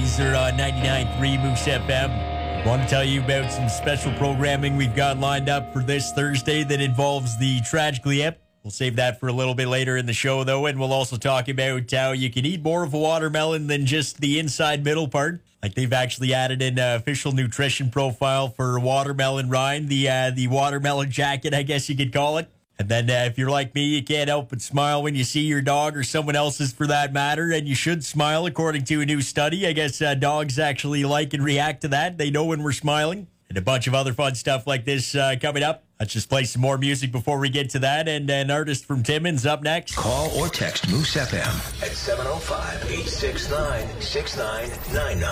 These are 99.3 Moose FM. Want to tell you about some special programming we've got lined up for this Thursday that involves the Tragically Hip. We'll save that for a little bit later in the show, though, and we'll also talk about how you can eat more of a watermelon than just the inside middle part. Like they've actually added an official nutrition profile for watermelon rind, the watermelon jacket, I guess you could call it. And then if you're like me, you can't help but smile when you see your dog or someone else's for that matter. And you should smile according to a new study. I guess dogs actually like and react to that. They know when we're smiling. And a bunch of other fun stuff like this coming up. Let's just play some more music before we get to that. And an artist from Timmins up next. Call or text Moose FM at 705-869-6999.